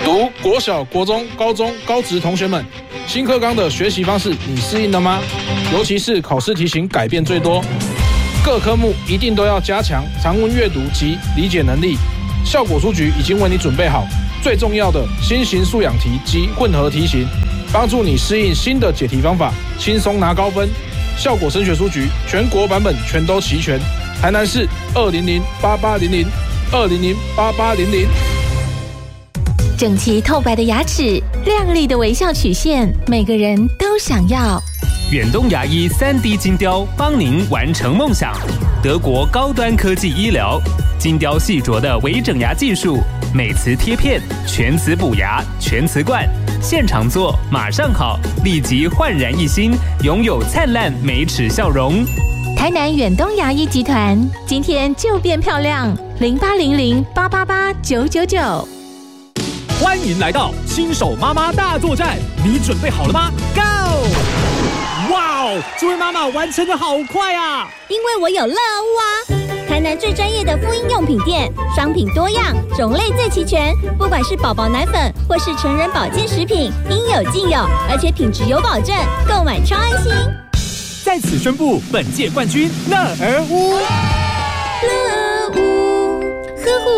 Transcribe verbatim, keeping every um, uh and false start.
读国小、国中、高中、高职同学们，新课纲的学习方式你适应了吗？尤其是考试题型改变最多，各科目一定都要加强常文阅读及理解能力。效果书局已经为你准备好最重要的新型素养题及混合题型，帮助你适应新的解题方法，轻松拿高分。效果升学书局全国版本全都齐全，台南市二零零八八零零二零零八八零零。 整齐透白的牙齿，亮丽的微笑曲线，每个人都想要。 远东牙医 三 D 金雕帮您完成梦想。德国高端科技医疗，金雕细琢的微整牙技术，美瓷贴片，全瓷补牙，全瓷冠，现场做马上好，立即焕然一新，拥有灿烂美齿笑容。 台南远东牙医集团，今天就变漂亮，零八零零八八八九九九。 欢迎来到新手妈妈大作战，你准备好了吗 ？Go！ 哇哦，这位妈妈完成的好快啊！ 因为我有乐屋啊，台南最专业的妇婴用品店，商品多样，种类最齐全，不管是宝宝奶粉或是成人保健食品，应有尽有，而且品质有保证，购买超安心。 在此宣布本届冠军乐儿屋。 乐屋呵护